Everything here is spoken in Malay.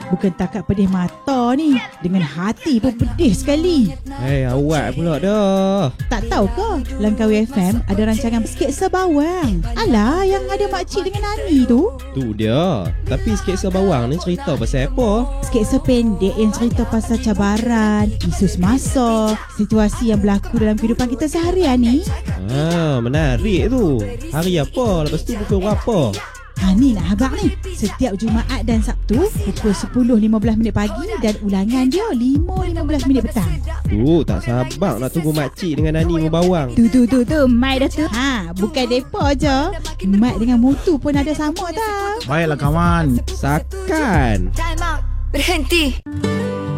Bukan takat pedih mata ni, dengan hati pun pedih sekali. Awak pula dah. Tak tahu ke Langkawi FM ada rancangan Sketsa Bawang? Alah, yang ada makcik dengan Nani tu. Tu dia. Tapi sketsa bawang ni cerita pasal apa? Sketsa pendek yang cerita pasal cabaran, isu semasa, situasi yang berlaku dalam kehidupan kita seharian ni. Menarik tu. Hari apa? Lepas tu pukul berapa? Ni nak habaq ni. Setiap Jumaat dan Sabtu pukul 10.15 pagi dan ulangan dia 5.15 petang. Tak sabar nak tunggu makcik dengan Nani membawang. Tu, Mai dah tu. Bukan depa je. Mat dengan Mutu pun ada sama tau. Baiklah kawan. Sakan. Time out. Berhenti.